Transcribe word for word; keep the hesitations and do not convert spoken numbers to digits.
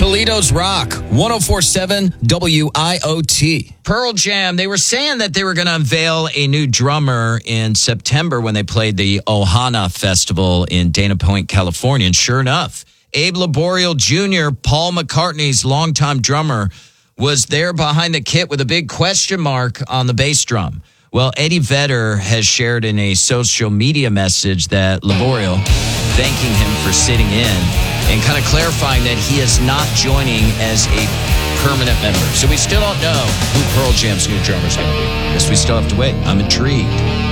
Toledo's Rock, one oh four point seven W I O T. Pearl Jam, they were saying that they were going to unveil a new drummer in September when they played the Ohana Festival in Dana Point, California. And sure enough, Abe Laboriel Junior, Paul McCartney's longtime drummer, was there behind the kit with a big question mark on the bass drum. Well, Eddie Vedder has shared in a social media message that Laboriel, thanking him for sitting in and kind of clarifying that he is not joining as a permanent member. So we still don't know who Pearl Jam's new drummer is going to be. Guess we still have to wait. I'm intrigued.